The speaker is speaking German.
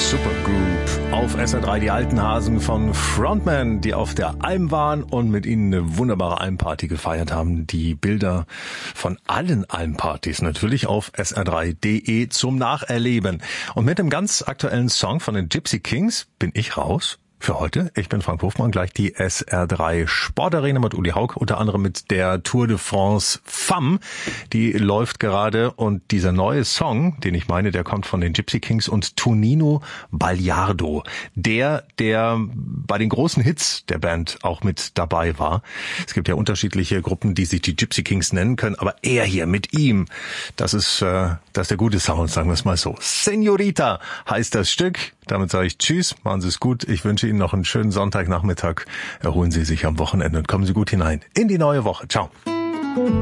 Supergroup auf SR3, die alten Hasen von Frontman, die auf der Alm waren und mit ihnen eine wunderbare Almparty gefeiert haben. Die Bilder von allen Almpartys natürlich auf sr3.de zum Nacherleben. Und mit dem ganz aktuellen Song von den Gypsy Kings bin ich raus für heute. Ich bin Frank Hofmann, gleich die SR3 Sportarena mit Uli Haug, unter anderem mit der Tour de France Femme. Die läuft gerade und dieser neue Song, den ich meine, der kommt von den Gypsy Kings und Tonino Bagliardo. Der bei den großen Hits der Band auch mit dabei war. Es gibt ja unterschiedliche Gruppen, die sich die Gypsy Kings nennen können, aber er hier mit ihm, das ist der gute Sound, sagen wir es mal so. Señorita heißt das Stück. Damit sage ich Tschüss, machen Sie es gut. Ich wünsche Ihnen noch einen schönen Sonntagnachmittag. Erholen Sie sich am Wochenende und kommen Sie gut hinein in die neue Woche. Ciao.